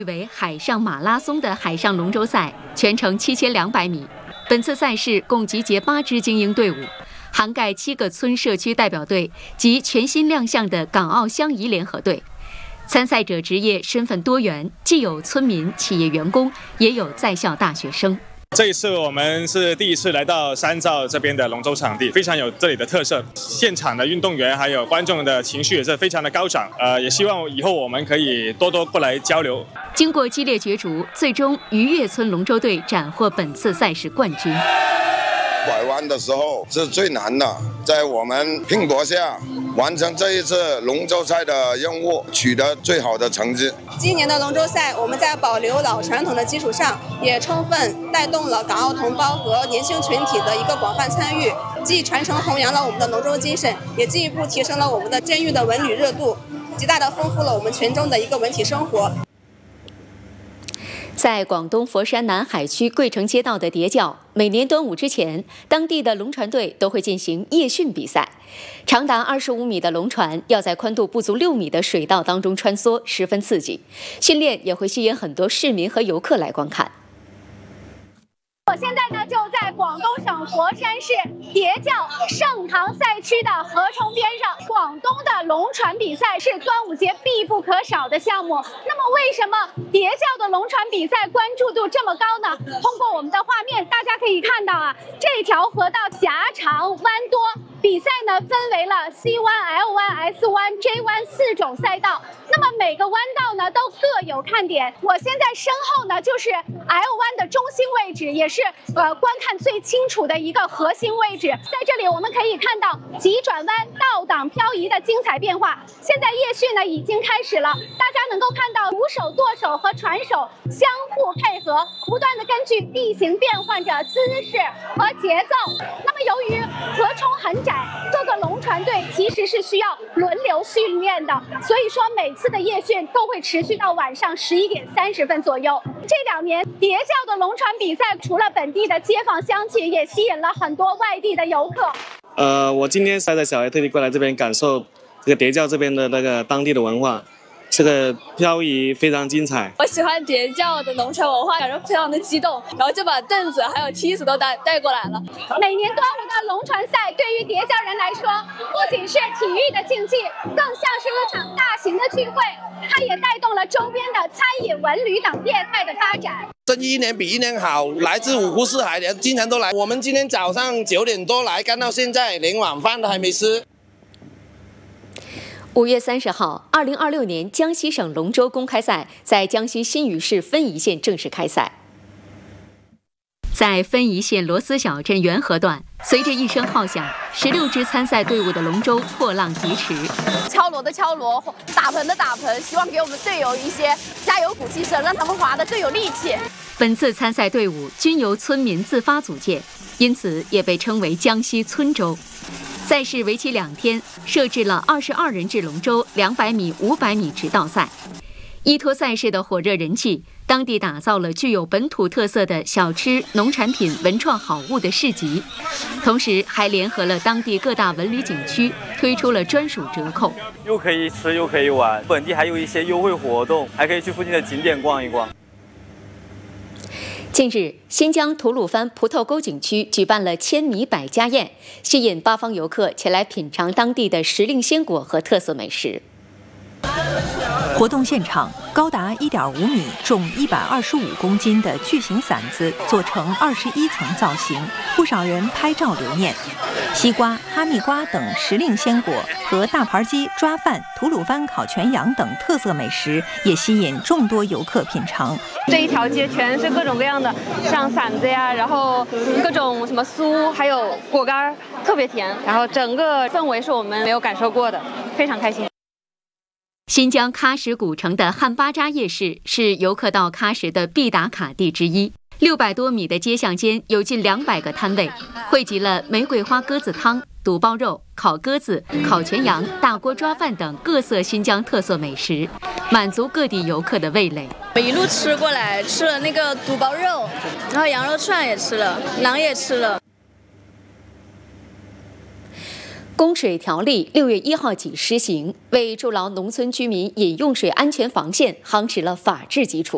为海上马拉松的海上龙舟赛，全程7200米。本次赛事共集结8支精英队伍，涵盖7个村社区代表队及全新亮相的港澳乡谊联合队。参赛者职业身份多元，既有村民、企业员工，也有在校大学生。 这一次我们是第一次来到三灶这边的龙舟场地，非常有这里的特色。现场的运动员还有观众的情绪也是非常的高涨。也希望以后我们可以多多过来交流。 经过激烈角逐，最终渔业村龙舟队斩获本次赛事冠军。 拐弯的时候是最难的，在我们拼搏下完成这一次龙舟赛的任务，取得最好的成绩。 今年的龙舟赛，我们在保留老传统的基础上，也充分带动了港澳同胞和年轻群体的一个广泛参与，既传承弘扬了我们的龙舟精神，也进一步提升了我们的dân运的文旅热度，极大的丰富了我们群众的一个文体生活。 在广东佛山南海区桂城街道的叠教，每年端午之前，当地的龙船队都会进行夜训比赛。长达25米的龙船要在宽度不足6米的水道当中穿梭，十分刺激。训练也会吸引很多市民和游客来观看。 我现在呢就在广东省佛山市叠教盛唐赛区的河冲边上。广东的龙船比赛是端午节必不可少的项目。那么，为什么叠教的龙船比赛关注度这么高呢？通过我们的画面，大家可以看到啊，这条河道狭长弯多。比赛呢分为了 C 弯、L 弯、S 弯、J 弯4种赛道。那么每个弯道呢都各有看点。我现在身后呢就是 L 弯的中心位置，也是观看最清楚的一个核心位置。在这里我们可以看到急转弯、倒档漂移的精彩变化。现在夜训呢已经开始了，大家能够看到鼓手、舵手和船手相互配合，不断的根据地形变换着姿势和节奏。那么由于河冲很窄，各个龙船队其实是需要轮流训练的，所以说每次的夜训都会持续到晚上11点30分左右。这2年叠教的龙船比赛，除了本地的街坊乡亲，也吸引了很多外地的游客。 我今天带着小孩特地过来这边感受这个叠教这边的那个当地的文化。 这个漂移非常精彩， 我喜欢叠教的龙船文化，感觉非常的激动，然后就把凳子还有梯子都带过来了。 每年端午的龙船赛对于叠教人来说，不仅是体育的竞技，更像是一场大型的聚会，它也带动了周边的餐饮、文旅等业态的发展。 生意一年比一年好，来自五湖四海的经常都来。我们今天早上9点多来，干到现在，连晚饭都还没吃。 5月30号，2026年江西省龙舟公开赛在江西新余市分宜县正式开赛。在分宜县罗斯小镇元河段，随着一声号响，16支参赛队伍的龙舟破浪疾驰， 敲锣的敲锣，打盆的打盆，希望给我们队友一些加油鼓气声，让他们划得更有力气。 本次参赛队伍均由村民自发组建，因此也被称为江西村舟。 赛事为期2天，设置了22人制龙舟、200米、500米直道赛。依托赛事的火热人气，当地打造了具有本土特色的小吃、农产品、文创好物的市集，同时还联合了当地各大文旅景区，推出了专属折扣， 又可以吃又可以玩，本地还有一些优惠活动，还可以去附近的景点逛一逛。 近日，新疆吐鲁番葡萄沟景区举办了千米百家宴，吸引八方游客前来品尝当地的时令鲜果和特色美食。 活动现场，高达1.5米、重125公斤的巨型伞子做成21层造型，不少人拍照留念。西瓜、哈密瓜等时令鲜果和大盘鸡、抓饭、吐鲁番烤全羊等特色美食也吸引众多游客品尝。 这一条街全是各种各样的，像馓子呀，然后各种什么酥，还有果干，特别甜。然后整个氛围是我们没有感受过的，非常开心。 新疆喀什古城的汉巴扎夜市是游客到喀什的必打卡地之一。600多米的街巷间有近200个摊位，汇集了玫瑰花鸽子汤、肚包肉、烤鸽子、烤全羊、大锅抓饭等各色新疆特色美食，满足各地游客的味蕾。 我一路吃过来，吃了那个肚包肉，然后羊肉串也吃了，馕也吃了。 供水条例6月1号起施行，为筑牢农村居民饮用水安全防线夯实了法治基础。